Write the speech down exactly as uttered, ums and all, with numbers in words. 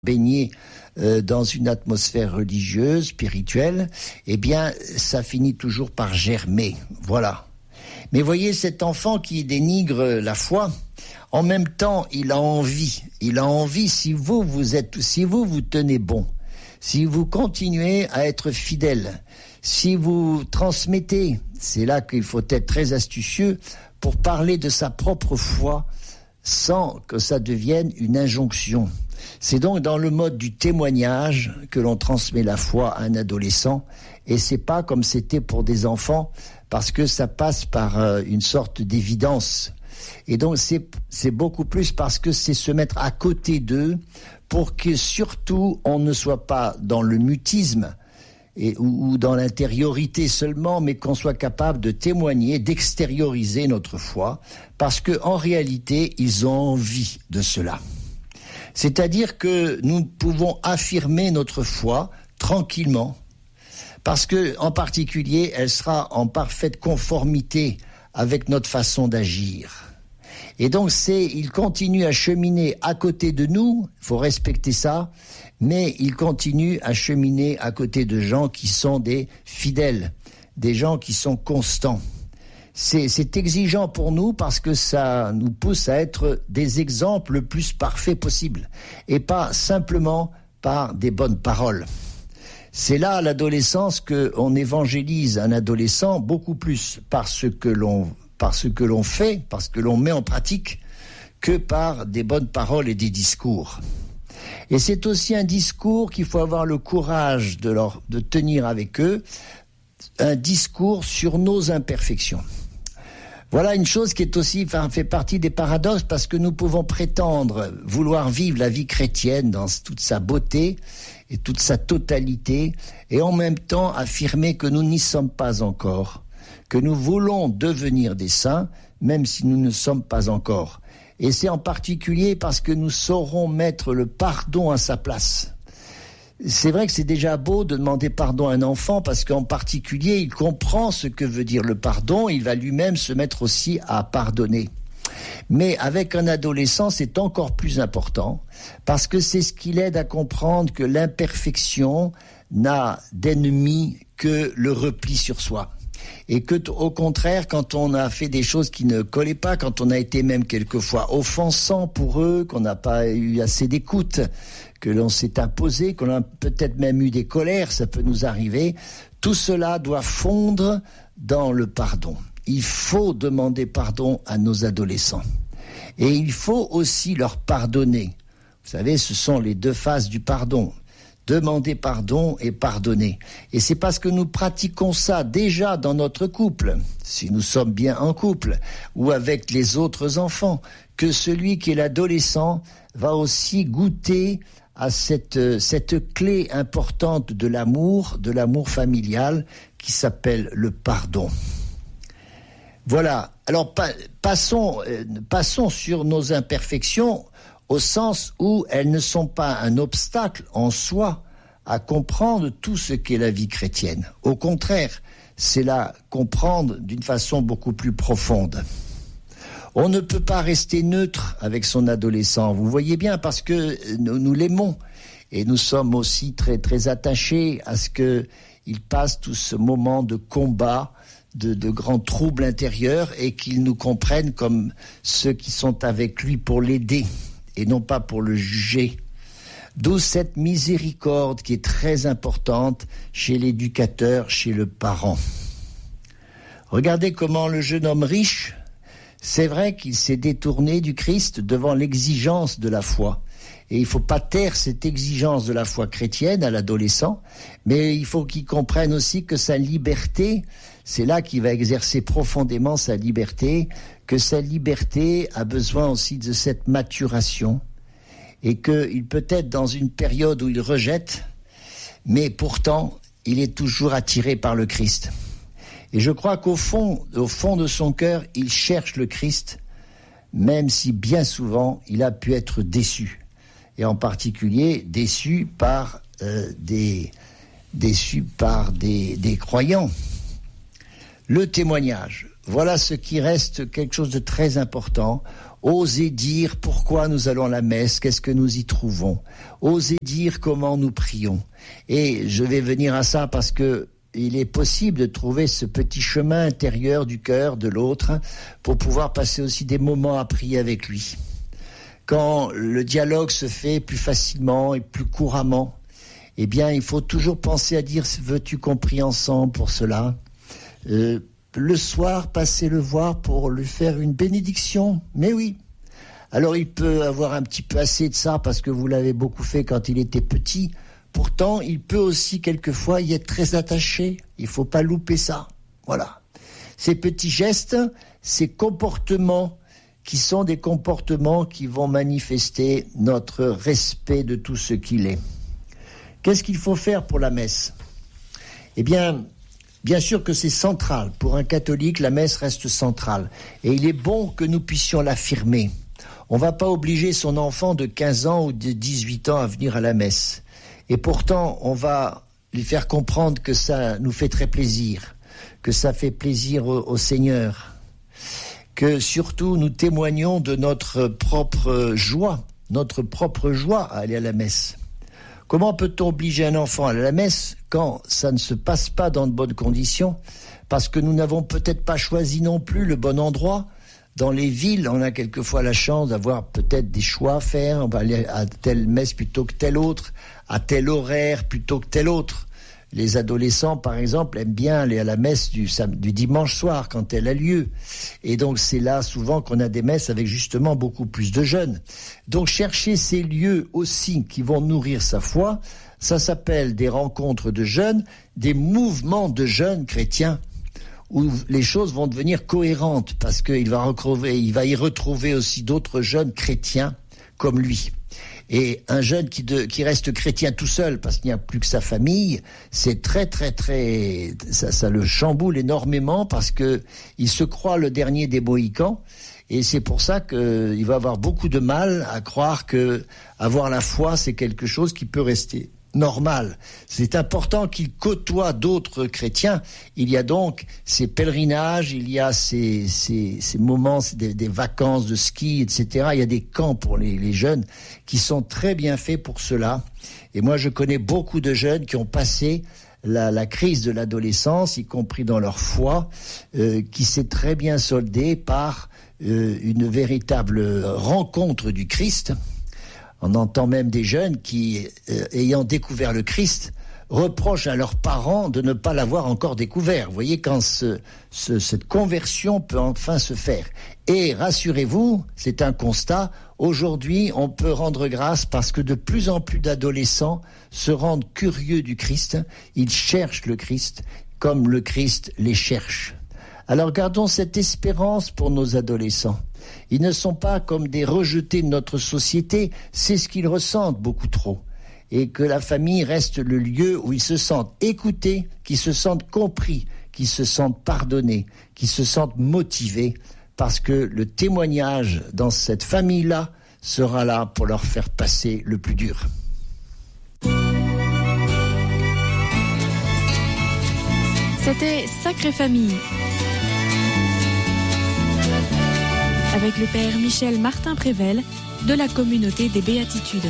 baigné euh, dans une atmosphère religieuse, spirituelle, eh bien, ça finit toujours par germer. Voilà. Mais voyez, cet enfant qui dénigre la foi, en même temps, il a envie. Il a envie, si vous, vous êtes, si vous, vous tenez bon, si vous continuez à être fidèle, si vous transmettez, c'est là qu'il faut être très astucieux pour parler de sa propre foi sans que ça devienne une injonction. C'est donc dans le mode du témoignage que l'on transmet la foi à un adolescent, et c'est pas comme c'était pour des enfants, parce que ça passe par euh, une sorte d'évidence. Et donc c'est, c'est beaucoup plus parce que c'est se mettre à côté d'eux pour que surtout on ne soit pas dans le mutisme et, ou, ou dans l'intériorité seulement, mais qu'on soit capable de témoigner, d'extérioriser notre foi, parce qu'en réalité, ils ont envie de cela. C'est-à-dire que nous pouvons affirmer notre foi tranquillement, parce que, en particulier, elle sera en parfaite conformité avec notre façon d'agir. Et donc, c'est, il continue à cheminer à côté de nous, il faut respecter ça, mais il continue à cheminer à côté de gens qui sont des fidèles, des gens qui sont constants. C'est, c'est exigeant pour nous parce que ça nous pousse à être des exemples le plus parfaits possible et pas simplement par des bonnes paroles. C'est là, à l'adolescence, qu'on évangélise un adolescent beaucoup plus par ce que l'on, par ce que l'on fait, par ce que l'on met en pratique, que par des bonnes paroles et des discours. Et c'est aussi un discours qu'il faut avoir le courage de, leur, de tenir avec eux, un discours sur nos imperfections. Voilà une chose qui est aussi fait partie des paradoxes, parce que nous pouvons prétendre vouloir vivre la vie chrétienne dans toute sa beauté et toute sa totalité, et en même temps affirmer que nous n'y sommes pas encore, que nous voulons devenir des saints, même si nous ne sommes pas encore. Et c'est en particulier parce que nous saurons mettre le pardon à sa place. C'est vrai que c'est déjà beau de demander pardon à un enfant, parce qu'en particulier, il comprend ce que veut dire le pardon, il va lui-même se mettre aussi à pardonner. Mais avec un adolescent, c'est encore plus important, parce que c'est ce qui l'aide à comprendre que l'imperfection n'a d'ennemi que le repli sur soi. Et que, au contraire, quand on a fait des choses qui ne collaient pas, quand on a été même quelquefois offensant pour eux, qu'on n'a pas eu assez d'écoute, que l'on s'est imposé, qu'on a peut-être même eu des colères, ça peut nous arriver, tout cela doit fondre dans le pardon. Il faut demander pardon à nos adolescents. Et il faut aussi leur pardonner. Vous savez, ce sont les deux faces du pardon. Demander pardon et pardonner. Et c'est parce que nous pratiquons ça déjà dans notre couple, si nous sommes bien en couple, ou avec les autres enfants, que celui qui est l'adolescent va aussi goûter à cette, cette clé importante de l'amour, de l'amour familial, qui s'appelle le pardon. Voilà. Alors, pa- passons, euh, passons sur nos imperfections, au sens où elles ne sont pas un obstacle en soi à comprendre tout ce qu'est la vie chrétienne. Au contraire, c'est la comprendre d'une façon beaucoup plus profonde. On ne peut pas rester neutre avec son adolescent, vous voyez bien, parce que nous, nous l'aimons et nous sommes aussi très, très attachés à ce qu'il passe tout ce moment de combat, de, de grands troubles intérieurs, et qu'il nous comprenne comme ceux qui sont avec lui pour l'aider et non pas pour le juger. D'où cette miséricorde qui est très importante chez l'éducateur, chez le parent. Regardez comment le jeune homme riche, c'est vrai qu'il s'est détourné du Christ devant l'exigence de la foi. Et il ne faut pas taire cette exigence de la foi chrétienne à l'adolescent, mais il faut qu'il comprenne aussi que sa liberté, c'est là qu'il va exercer profondément sa liberté, que sa liberté a besoin aussi de cette maturation, et qu'il peut être dans une période où il rejette, mais pourtant, il est toujours attiré par le Christ. Et je crois qu'au fond, au fond de son cœur, il cherche le Christ, même si bien souvent, il a pu être déçu. Et en particulier, déçu par, euh, des, déçu par des, des croyants. Le témoignage. voilà ce qui reste quelque chose de très important. Oser dire pourquoi nous allons à la messe, qu'est-ce que nous y trouvons. Oser dire comment nous prions. Et je vais venir à ça parce que il est possible de trouver ce petit chemin intérieur du cœur de l'autre pour pouvoir passer aussi des moments à prier avec lui. Quand le dialogue se fait plus facilement et plus couramment, eh bien, il faut toujours penser à dire « veux-tu qu'on prie ensemble pour cela ?» euh, Le soir, passer le voir pour lui faire une bénédiction. Mais oui. Alors, il peut avoir un petit peu assez de ça parce que vous l'avez beaucoup fait quand il était petit. Pourtant, il peut aussi quelquefois y être très attaché. Il ne faut pas louper ça. Voilà. Ces petits gestes, ces comportements qui sont des comportements qui vont manifester notre respect de tout ce qu'il est. Qu'est-ce qu'il faut faire pour la messe ? Eh bien, bien sûr que c'est central. Pour un catholique, la messe reste centrale. Et il est bon que nous puissions l'affirmer. On ne va pas obliger son enfant de quinze ans ou de dix-huit ans à venir à la messe. Et pourtant, on va lui faire comprendre que ça nous fait très plaisir, que ça fait plaisir au, au Seigneur, que surtout nous témoignons de notre propre joie, notre propre joie à aller à la messe. Comment peut-on obliger un enfant à aller à la messe quand ça ne se passe pas dans de bonnes conditions ? Parce que nous n'avons peut-être pas choisi non plus le bon endroit. Dans les villes, on a quelquefois la chance d'avoir peut-être des choix à faire. On va aller à telle messe plutôt que telle autre, à tel horaire plutôt que tel autre. Les adolescents, par exemple, aiment bien aller à la messe du, sam- du dimanche soir quand elle a lieu. Et donc, c'est là souvent qu'on a des messes avec justement beaucoup plus de jeunes. Donc, chercher ces lieux aussi qui vont nourrir sa foi, ça s'appelle des rencontres de jeunes, des mouvements de jeunes chrétiens, où les choses vont devenir cohérentes, parce qu'il va retrouver, il va y retrouver aussi d'autres jeunes chrétiens comme lui. Et un jeune qui, de, qui reste chrétien tout seul, parce qu'il n'y a plus que sa famille, c'est très, très, très... Ça, ça le chamboule énormément, parce que il se croit le dernier des Mohicans, et c'est pour ça qu'il va avoir beaucoup de mal à croire que avoir la foi, c'est quelque chose qui peut rester normal. C'est important qu'il côtoie d'autres chrétiens. Il y a donc ces pèlerinages, il y a ces, ces, ces moments, des, des vacances de ski, et cetera. Il y a des camps pour les, les jeunes qui sont très bien faits pour cela. Et moi, je connais beaucoup de jeunes qui ont passé la, la crise de l'adolescence, y compris dans leur foi, euh, qui s'est très bien soldée par euh, une véritable rencontre du Christ. On entend même des jeunes qui, euh, ayant découvert le Christ, reprochent à leurs parents de ne pas l'avoir encore découvert. Vous voyez, quand ce, ce, cette conversion peut enfin se faire. Et rassurez-vous, c'est un constat, aujourd'hui on peut rendre grâce parce que de plus en plus d'adolescents se rendent curieux du Christ, ils cherchent le Christ comme le Christ les cherche. Alors gardons cette espérance pour nos adolescents. Ils ne sont pas comme des rejetés de notre société, c'est ce qu'ils ressentent beaucoup trop. Et que la famille reste le lieu où ils se sentent écoutés, qu'ils se sentent compris, qu'ils se sentent pardonnés, qu'ils se sentent motivés, parce que le témoignage dans cette famille-là sera là pour leur faire passer le plus dur. C'était Sacrée Famille, avec le père Michel Martin-Prével de la communauté des Béatitudes.